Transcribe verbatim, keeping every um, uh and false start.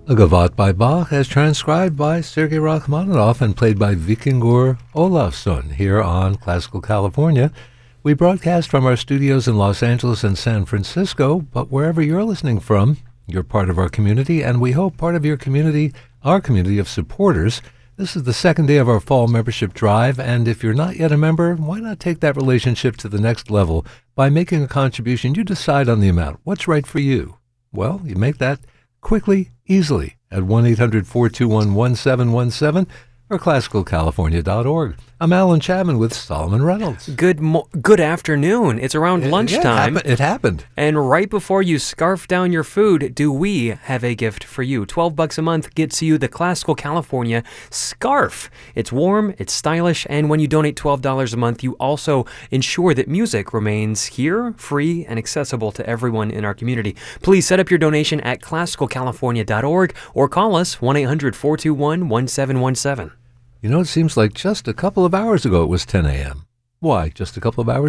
A Gavotte by Bach, as transcribed by Sergei Rachmaninoff and played by Vikingur Olafsson here on Classical California. We broadcast from our studios in Los Angeles and San Francisco, but wherever you're listening from, you're part of our community, and we hope part of your community, our community of supporters. This is the second day of our fall membership drive, and if you're not yet a member, why not take that relationship to the next level by making a contribution? You decide on the amount. What's right for you? Well, you make that quickly, easily at one eight hundred four two one one seven one seven or classical california dot org. I'm Alan Chapman with Solomon Reynolds. Good mo- good afternoon. It's around It- lunchtime. Yeah, it, happen- it happened. And right before you scarf down your food, do we have a gift for you? twelve bucks a month gets you the Classical California scarf. It's warm, it's stylish, and when you donate twelve dollars a month, you also ensure that music remains here, free, and accessible to everyone in our community. Please set up your donation at classical california dot org or call us one eight hundred four two one one seven one seven. You know, it seems like just a couple of hours ago it was ten a.m. Why, just a couple of hours